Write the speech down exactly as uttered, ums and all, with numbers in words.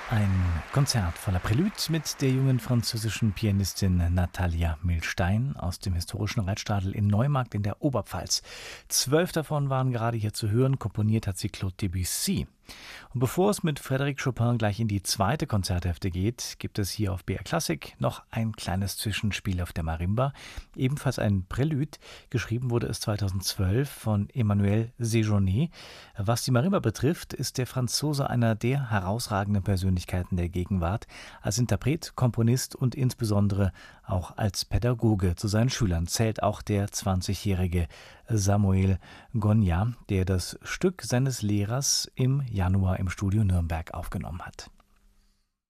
Ein Konzert voller Prelude mit der jungen französischen Pianistin Natalia Milstein aus dem historischen Reitstadel in Neumarkt in der Oberpfalz. Zwölf davon waren gerade hier zu hören, komponiert hat sie Claude Debussy. Und bevor es mit Frédéric Chopin gleich in die zweite Konzerthälfte geht, gibt es hier auf B R Klassik noch ein kleines Zwischenspiel auf der Marimba. Ebenfalls ein Prelude. Geschrieben wurde es zweitausendzwölf von Emmanuel Sejourné. Was die Marimba betrifft, ist der Franzose einer der herausragenden Persönlichkeiten der Gegenwart. Als Interpret, Komponist und insbesondere auch als Pädagoge zu seinen Schülern zählt auch der zwanzigjährige Samuel Gonya, der das Stück seines Lehrers im Januar im Studio Nürnberg aufgenommen hat.